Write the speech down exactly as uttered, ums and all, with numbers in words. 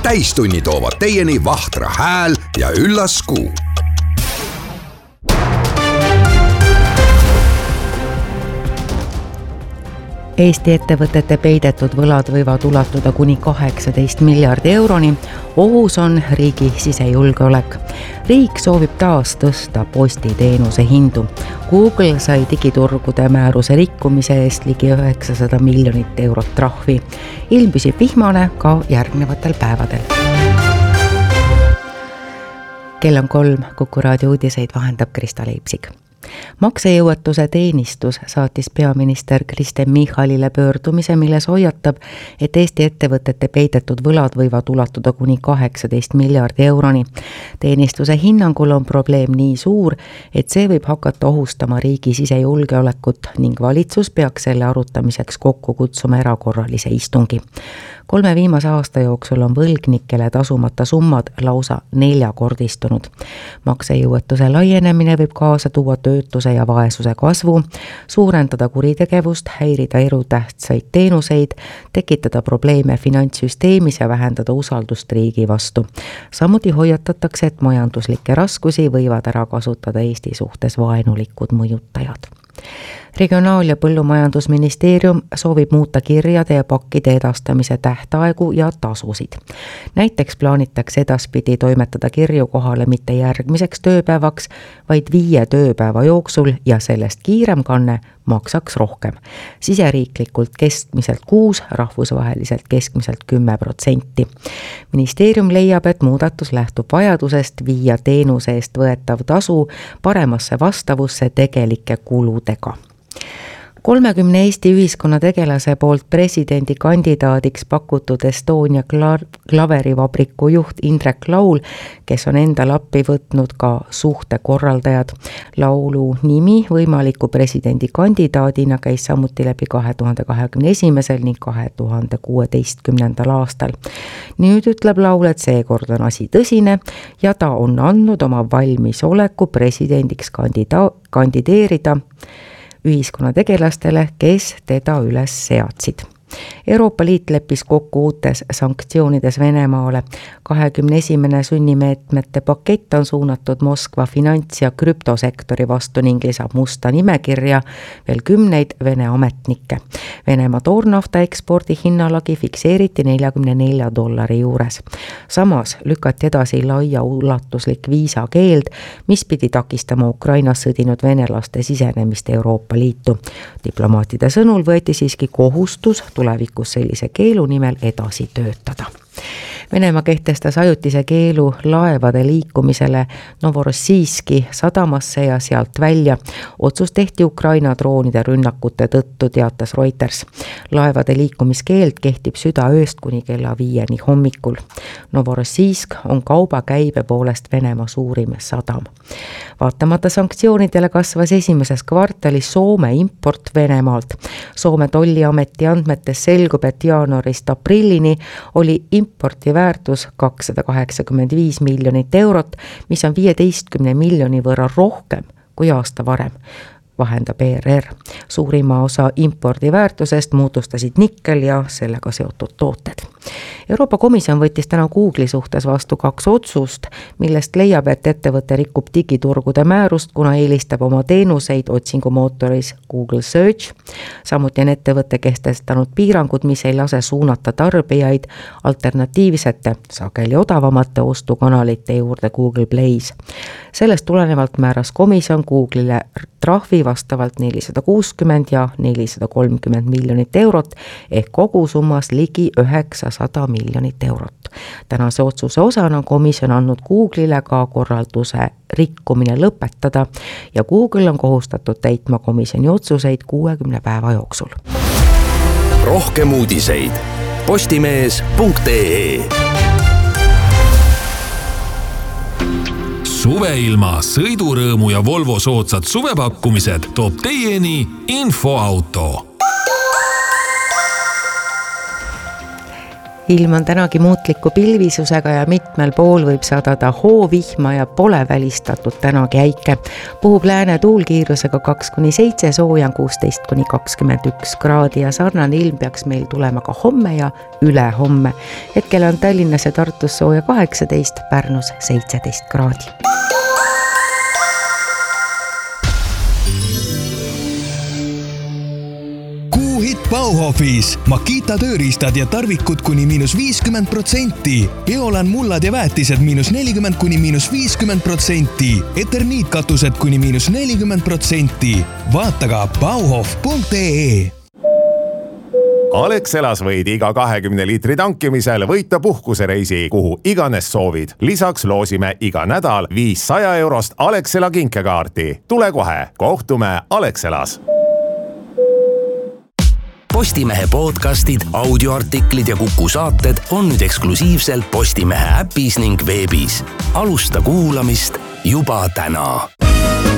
täistunni toovad teieni Vahtra hääl ja üllas kuu. Eesti ettevõtete peidetud võlad võivad ulatuda kuni kaheksateist miljardi euroni. Ohus on riigi sisejulgeolek. Riik soovib taas tõsta postiteenuse hindu. Google sai digiturgude määruse rikkumise eest ligi üheksasada miljonit eurot trahvi. Ilm püsib vihmane ka järgnevatel päevadel. Kell on kolm, Kuku raadio uudiseid vahendab Krista Leipsik. Maksejõuetuse teenistus saatis peaminister Kristen Michalile pöördumise, milles hoiatab, et Eesti ettevõtete peidetud võlad võivad ulatuda kuni kaheksateist miljardi euroni. Teenistuse hinnangul on probleem nii suur, et see võib hakata ohustama riigi sisejulgeolekut ning valitsus peaks selle arutamiseks kokku kutsuma erakorralise istungi. Kolme viimase aasta jooksul on võlgnikele tasumata summad lausa neljakordistunud. Maksejõuetuse laienemine võib kaasa tuua töötuse ja vaesuse kasvu, suurendada kuritegevust, häirida elutähtsaid teenuseid, tekitada probleeme finantssüsteemis ja vähendada usaldust riigi vastu. Samuti hoiatatakse, et majanduslikke raskusi võivad ära kasutada Eesti suhtes vaenulikud mõjutajad. Regionaal- ja Põllumajandusministeerium soovib muuta kirjade ja pakkide edastamise tähtaegu ja tasusid. Näiteks plaanitakse edaspidi toimetada kirju kohale mitte järgmiseks tööpäevaks, vaid viie tööpäeva jooksul ja sellest kiirem kanne maksaks rohkem. Siseriiklikult keskmiselt kuus, rahvusvaheliselt keskmiselt kümme protsenti. Ministeerium leiab, et muudatus lähtub vajadusest viia teenuse eest võetav tasu paremasse vastavusse tegelike kuludega. kolmekümne Eesti ühiskonnategelase poolt presidendi kandidaadiks pakutud Estonia klaverivabriku juht Indrek Laul, kes on endal appi võtnud ka suhtekorraldajad. Laulu nimi võimaliku presidendi kandidaadina käis samuti läbi kahe tuhande kahekümne esimesel ning kahe tuhande kuueteistkümnendal aastal. Nüüd ütleb Laul, et seekord on asi tõsine ja ta on andnud oma valmisoleku presidendiks kandida- kandideerida ühiskonnategelastele, kes teda üles seadsid. Euroopa Liit leppis kokku uutes sanktsioonides Venemaale. kahekümne esimene sunnimeetmete pakett on suunatud Moskva finants- ja krüptosektori vastu ning lisab musta nimekirja veel kümneid Vene ametnikke. Venemaa toornafta ekspordi hinnalagi fikseeriti neljakümne nelja dollari juures. Samas lükati edasi laia ulatuslik viisakeeld, mis pidi takistama Ukrainas sõdinud venelaste sisenemist Euroopa Liitu. Diplomaatide sõnul võeti siiski kohustus tulevikus sellise keelu nimel edasi töötada. Venemaa kehtestas ajutise keelu laevade liikumisele Novorossijski sadamasse ja sealt välja. Otsus tehti Ukraina droonide rünnakute tõttu, teatas Reuters. Laevade liikumiskeeld kehtib südaööst kuni kella viieni hommikul. Novorossijsk on kauba käibe poolest Venemaa suurim sadam. Vaatamata sanktsioonidele kasvas esimeses kvartalis Soome import Venemaalt. Soome tolliameti andmetes selgub, et jaanuarist aprillini oli importi väärtus kakssada kaheksakümmend viis miljonit eurot, mis on viieteistkümne miljoni võrra rohkem kui aasta varem, vahendab E R R. Suurima osa impordi väärtusest muutustasid nikkel ja sellega seotud tooted. Euroopa Komisjon võttis täna Google'i suhtes vastu kaks otsust, millest leiab, et ettevõte rikub digiturgude määrust, kuna eelistab oma teenuseid otsingumootoris Google Search. Samuti on ettevõte kehtestanud piirangud, mis ei lase suunata tarbijaid alternatiivsete, sageli odavamate ostukanalite juurde Google Play's. Sellest tulenevalt määras komisjon Google'ile trahvi vastavalt nelisada kuuskümmend ja nelisada kolmkümmend miljonit eurot ehk kogusummas ligi üheksasada miljonit eurot. Tänase otsuse osana on komisjon andnud Google'ile ka korralduse rikkumine lõpetada ja Google on kohustatud täitma komisjoni otsuseid kuuekümne päeva jooksul. Rohkem uudiseid postimees punkt ee. Suveilma, sõidurõõmu ja Volvo soodsad suvepakkumised toob teieni Infoauto. ilm on tänagi muutliku pilvisusega ja mitmel pool võib sadada hoovihma ja pole välistatud tänagi äike. Puhub lääne tuulkiirusega kaks kuni seitse, sooja kuusteist kuni kakskümmend üks kraadi ja sarnane ilm peaks meil tulema ka homme ja ülehomme. Hetkel on Tallinnas ja Tartus sooja kaheksateist, Pärnus seitseteist kraadi. Bauhofis Makita tööriistad ja tarvikud kuni miinus viiskümmend protsenti, Eolan mullad ja väetised miinus nelikümmend kuni miinus viiskümmend protsenti, Eterniitkatused kuni miinus nelikümmend protsenti. Vaata ka bauhof punkt ee. Alexelas võid iga kahekümne liitri tankimisel võita puhkusereisi, kuhu iganes soovid. Lisaks loosime iga nädal viissada eurost Alexela kinkekaarti. Tule kohe, kohtume Alexelas. Postimehe podcastid, audioartiklid ja Kuku saated on nüüd eksklusiivselt Postimehe äpis ning veebis. Alusta kuulamist juba täna.